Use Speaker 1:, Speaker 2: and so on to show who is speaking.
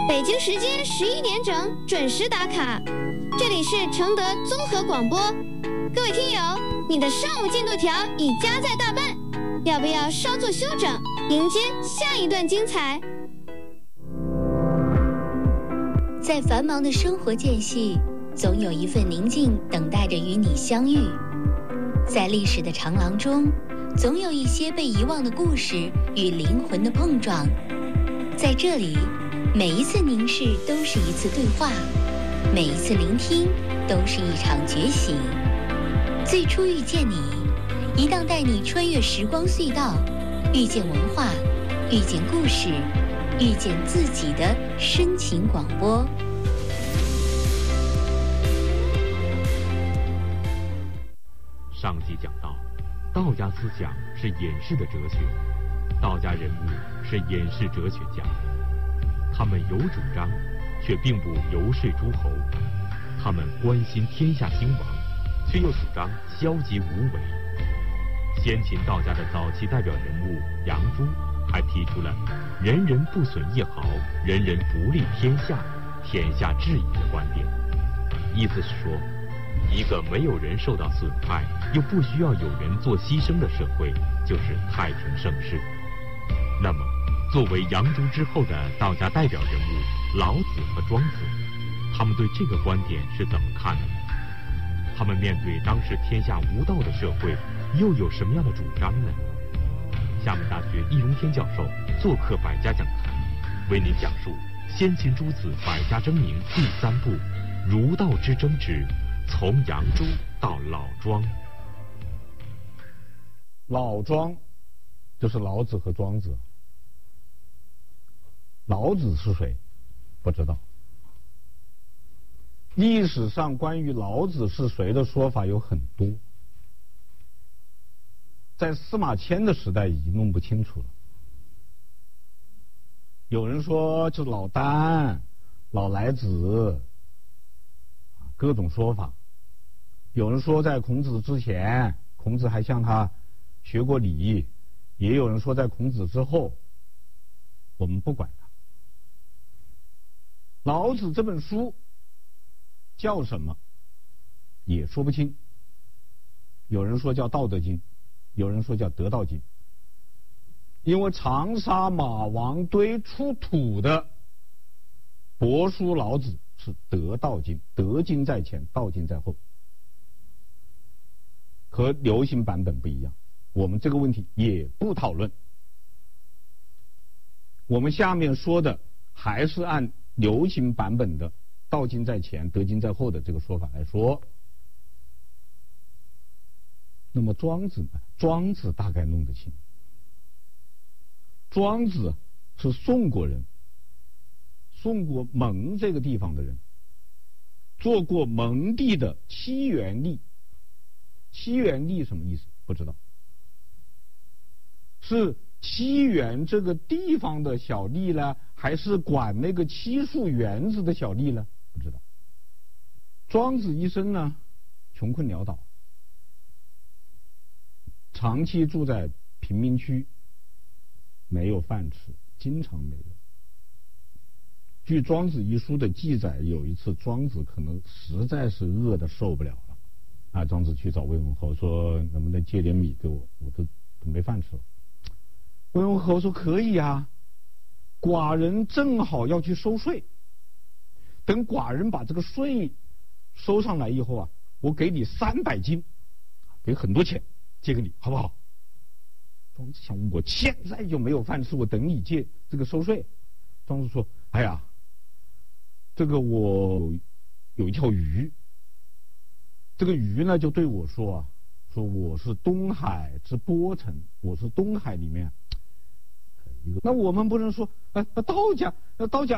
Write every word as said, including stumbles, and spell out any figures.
Speaker 1: 北京时间十一点整准时打卡。这里是承德综合广播，各位听友，你的上午进度条已加载大半，要不要稍作休整，迎接下一段精彩？
Speaker 2: 在繁忙的生活间隙，总有一份宁静等待着与你相遇。在历史的长廊中，总有一些被遗忘的故事与灵魂的碰撞。在这里，每一次凝视都是一次对话，每一次聆听都是一场觉醒。最初遇见你，一档带你穿越时光隧道，遇见文化，遇见故事，遇见自己的深情广播。
Speaker 3: 上集讲到，道家思想是隐士的哲学，道家人物是隐士哲学家，他们有主张，却并不游说诸侯；他们关心天下兴亡，却又主张消极无为。先秦道家的早期代表人物杨朱，还提出了“人人不损一毫，人人不利天下，天下治矣”的观点，意思是说，一个没有人受到损害，又不需要有人做牺牲的社会，就是太平盛世。那么，作为杨朱之后的道家代表人物老子和庄子，他们对这个观点是怎么看的呢？他们面对当时天下无道的社会，又有什么样的主张呢？厦门大学易中天教授做客百家讲坛，为您讲述先秦诸子百家争鸣第三部《儒道之争之从杨朱到老庄》。
Speaker 4: 老庄就是老子和庄子。老子是谁？不知道。历史上关于老子是谁的说法有很多，在司马迁的时代已经弄不清楚了。有人说就是老聃、老来子，各种说法。有人说在孔子之前，孔子还向他学过礼；也有人说在孔子之后，我们不管他。老子这本书叫什么也说不清，有人说叫《道德经》，有人说叫《得道经》。因为长沙马王堆出土的帛书老子是《得道经》，德经在前，道经在后，和流行版本不一样。我们这个问题也不讨论，我们下面说的还是按流行版本的道经在前，德经在后的这个说法来说。那么庄子呢？庄子大概弄得清。庄子是宋国人，宋国蒙这个地方的人，做过蒙地的七元吏。七元吏什么意思？不知道。是七元这个地方的小吏呢，还是管那个七树园子的小吏呢？不知道。庄子一生呢，穷困潦倒，长期住在贫民区，没有饭吃，经常没有。据《庄子》一书的记载，有一次庄子可能实在是饿得受不了了，啊，庄子去找魏文侯说：“能不能借点米给我？我都都没饭吃了。”魏文侯说：“可以啊，寡人正好要去收税，等寡人把这个税收上来以后啊，我给你三百斤，给很多钱借给你，好不好？”庄子想，我现在就没有饭吃，我等你借这个收税。庄子说：“哎呀，这个我有一条鱼，这个鱼呢就对我说啊，说我是东海之波臣，我是东海里面一个。那我们不能说，呃，道家，道家